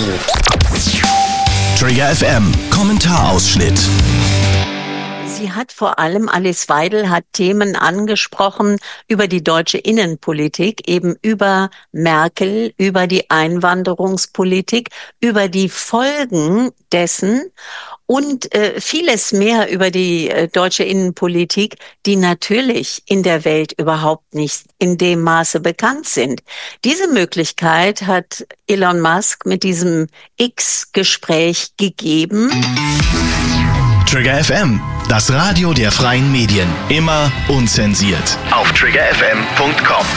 Trigger FM Kommentarausschnitt. Sie hat vor allem, Alice Weidel hat Themen angesprochen über die deutsche Innenpolitik, eben über Merkel, über die Einwanderungspolitik, über die Folgen dessen und vieles mehr über die deutsche Innenpolitik, die natürlich in der Welt überhaupt nicht in dem Maße bekannt sind. Diese Möglichkeit hat Elon Musk mit diesem X-Gespräch gegeben. Trigger FM, das Radio der freien Medien. Immer unzensiert. Auf triggerfm.com.